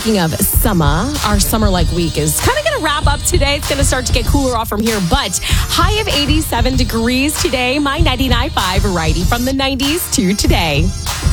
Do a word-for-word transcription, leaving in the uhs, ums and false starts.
speaking of summer, our summer-like week is kind of going to wrap up today. It's going to start to get cooler off from here, but high of eighty-seven degrees today. My ninety-nine point five variety from the nineties to today.